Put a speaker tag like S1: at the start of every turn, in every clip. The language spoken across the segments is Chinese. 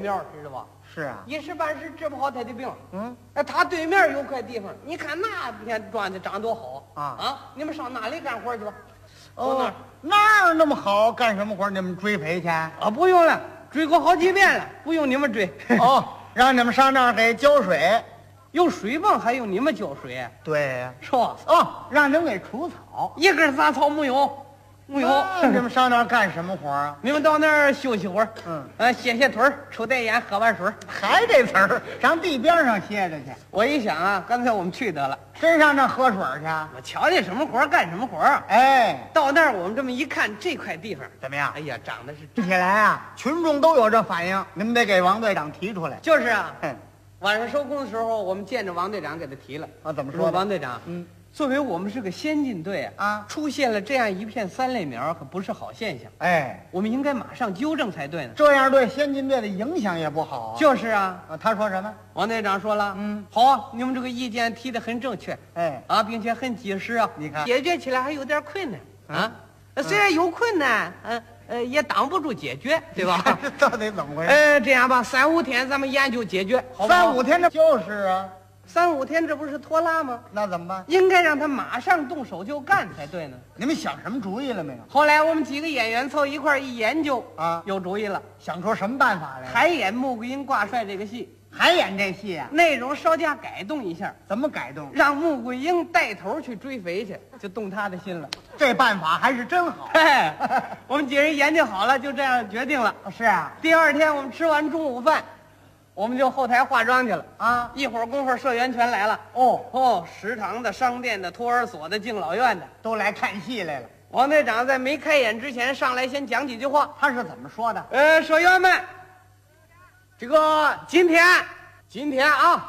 S1: 苗，知道吧？
S2: 是啊，
S1: 一时半时治不好他的病。
S2: 嗯，
S1: 哎，他对面有块地方，你看那片庄稼长多好
S2: 啊！
S1: 你们上那里干活去吧。
S2: 哦，哪有那么好？干什么活？你们追赔去？
S1: 啊，不用了，追过好几遍了，不用你们追。
S2: 哦，让你们上那儿给浇水。
S1: 有水泵还用你们浇水？
S2: 对呀，
S1: 是吧？
S2: 哦，让你们给除草，
S1: 一根杂草没有，没有。
S2: 你们上那儿干什么活啊？
S1: 你们到那儿休息会儿，歇歇腿儿，抽袋烟，喝碗水。
S2: 还这词儿，上地边上歇着去。
S1: 我一想啊，刚才我们去得了，
S2: 真上那喝水去？
S1: 我瞧见什么活儿干什么活儿。
S2: 哎，
S1: 到那儿我们这么一看，这块地方
S2: 怎么样？
S1: 哎呀，长得是
S2: 听起来啊，群众都有这反应，你们得给王队长提出来。
S1: 就是啊。
S2: 哼，
S1: 晚上收工的时候，我们见着王队长给他提了。
S2: 啊，怎么说？
S1: 王队长，作为我们是个先进队出现了这样一片三类苗，可不是好现象。
S2: 哎，
S1: 我们应该马上纠正才对呢。
S2: 这样对先进队的影响也不好啊。
S1: 就是啊，
S2: 他说什么？
S1: 王队长说了，好啊，你们这个意见提得很正确，
S2: 哎
S1: 并且很及时啊。
S2: 你看，
S1: 解决起来还有点困难虽然有困难，也挡不住解决，对吧？
S2: 这到底怎么回事？
S1: 这样吧，3、5天咱们研究解决，好不好
S2: 3、5天，这就是啊。
S1: 3、5天，这不是拖拉吗？
S2: 那怎么办？
S1: 应该让他马上动手就干才对呢。
S2: 你们想什么主意了没有？
S1: 后来我们几个演员凑一块儿一研究有主意了，
S2: 想出什么办法来？
S1: 还演穆桂英挂帅这个戏，
S2: 还演这戏啊？
S1: 内容稍加改动一下。
S2: 怎么改动？
S1: 让穆桂英带头去追肥去，就动他的心了。
S2: 这办法还是真好。
S1: 我们几人研究好了，就这样决定了。
S2: 是啊，
S1: 第二天我们吃完中午饭，我们就后台化妆去了一会儿功夫，社员全来了。食堂的、商店的、托儿所的、敬老院的
S2: 都来看戏来了。
S1: 王队长在没开演之前上来先讲几句话。
S2: 他是怎么说的？
S1: 社员们，这个今天今天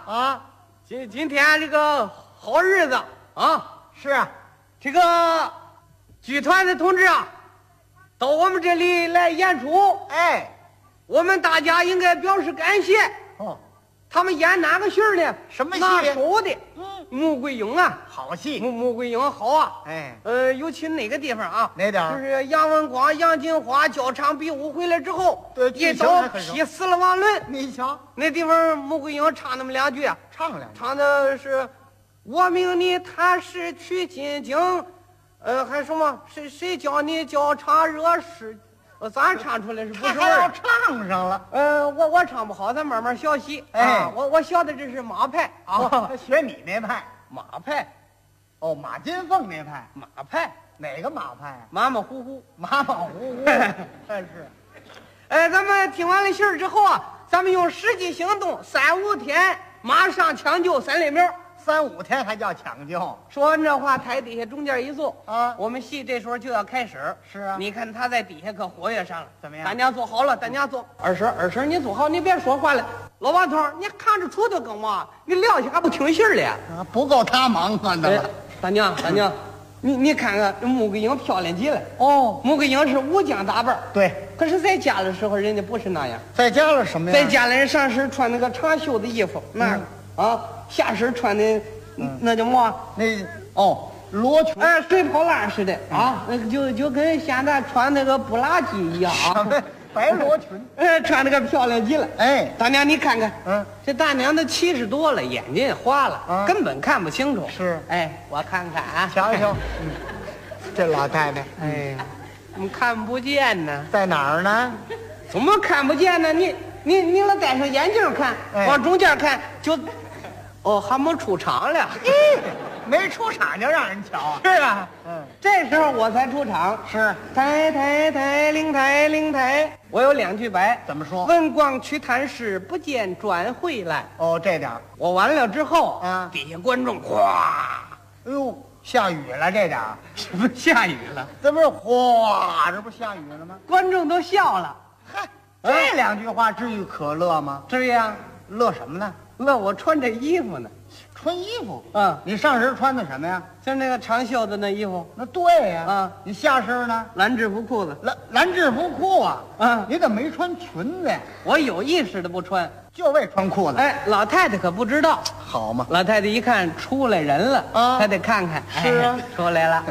S1: 这个好日子
S2: 是啊，
S1: 这个剧团的同志到我们这里来演出，我们大家应该表示感谢。他们演哪个戏呢？
S2: 什么戏？
S1: 拿手的。穆桂英
S2: 好戏。
S1: 穆桂英好尤其哪个地方
S2: 哪点？
S1: 就是杨文广、杨金花交场比武回来之后，
S2: 对，
S1: 一刀劈死了王伦。
S2: 你瞧，
S1: 那地方穆桂英唱那么2句唱的是我命你踏实取金经，还什么谁教你教唱热事。咱唱出来是不是味儿？
S2: 要唱上了。
S1: 我唱不好，咱慢慢学习。我学的这是马派
S2: 学你那派。
S1: 马派，
S2: 马金凤那派。
S1: 马派
S2: 哪个马派？
S1: 马马虎虎，
S2: 马马虎虎。是。
S1: 咱们听完了信儿之后咱们用实际行动，3、5天马上抢救3类苗。
S2: 3、5天还叫抢救？
S1: 说完这话，台底下中间一坐
S2: 我
S1: 们戏这时候就要开始。
S2: 是啊，
S1: 你看他在底下可活跃上了。
S2: 怎么样？
S1: 大家坐好了，大家坐。二婶，你坐好，你别说话了。老王头，你看着杵的干嘛？你撂下还不听信儿了？
S2: 不够他忙啊！
S1: 大娘，你看看这穆桂英漂亮极了。穆桂英是武将打扮。
S2: 对。
S1: 可是在家的时候，人家不是那样。
S2: 在家了什么呀？
S1: 在家里人上身穿那个长袖的衣服，下身穿的那叫么？
S2: 罗裙，
S1: 水泡烂似的那个就跟现在穿那个布拉吉一样
S2: 白罗裙，
S1: 穿那个漂亮极了。大娘你看看，这大娘都70多了，眼睛也花了，根本看不清楚。
S2: 是，
S1: 我看看
S2: 瞧瞧，这老太太，
S1: 怎么看不见呢？
S2: 在哪儿呢？
S1: 怎么看不见呢？你老戴上眼镜看，往中间看就。还没出场了，
S2: 没出场就让人瞧。
S1: 是啊，这时候我才出场。
S2: 是，
S1: 抬灵台。我有2句白，
S2: 怎么说？
S1: 文广去探视，不见转回来。
S2: 这点
S1: 我完了之后底下观众哗，
S2: 哎呦，下雨了这点
S1: 什么下雨了？
S2: 这不是哗，这不下雨了吗？
S1: 观众都笑了。
S2: 嗨，这2句话至于可乐吗？
S1: 至于啊，
S2: 乐什么呢？
S1: 乐我穿这衣服呢。
S2: 穿衣服？
S1: 你
S2: 上身穿的什么呀？
S1: 就是那个长袖的那衣服。
S2: 那对呀。你下身呢？
S1: 蓝制服裤子。
S2: 蓝制服裤你怎么没穿裙子呀？
S1: 我有意识的不穿，
S2: 就为穿裤子。
S1: 老太太可不知道。
S2: 好嘛，
S1: 老太太一看出来人了她得看看。
S2: 是啊，
S1: 出来了。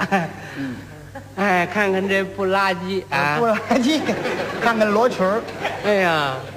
S1: 看看这布拉吉
S2: 布拉吉，看看罗裙。
S1: 哎呀，